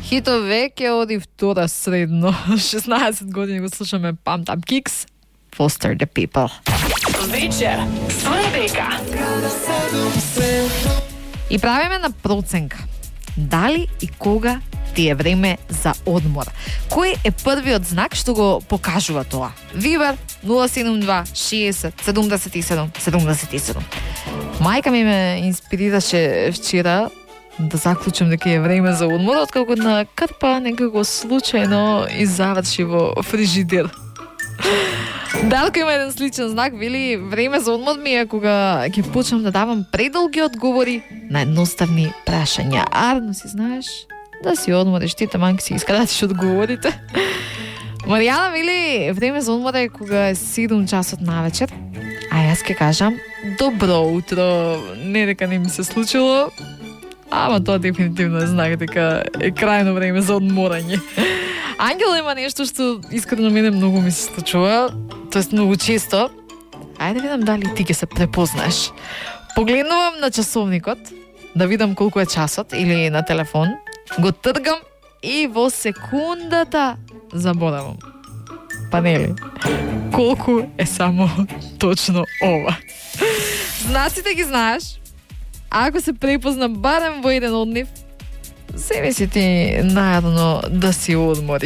Хитове ќе оди втора средно. 16 години го слушаме Pump Up Kicks, Foster the People. Вечер со Rebeka. И правиме на проценка. Дали и кога ти е време за одмор? Кој е првиот знак што го покажува тоа? Вибер 072 60 77 77. Мајка ми ме инспирираше вчера да заклучам дека е време за одмор, откако на крпа некако случајно и заврши во фрижидер. Дарко има еден сличен знак, вели време за одмор ми е кога ќе почнам да давам предолги одговори на едноставни прашања. Арно си знаеш да си одмориш, ти таман си искрадиш одговорите. Маријана вели време за одмор е кога е 7 часот навечер, а јас ќе кажам добро утро. Не дека не ми се случило, ама тоа дефинитивно е знак дека е крајно време за одморање. Ангела има нешто што искрено мене многу ми се случува, тоест многу често. Ајде видам дали ти ќе се препознаеш. Погледнувам на часовникот, да видам колку е часот или на телефон, го тргам и во секундата заборавам. Па нели? Колку е само точно ова? Знаците ги знаеш. Ако се препозна барем во еден од нив, себе си ти најадно да си одмориш.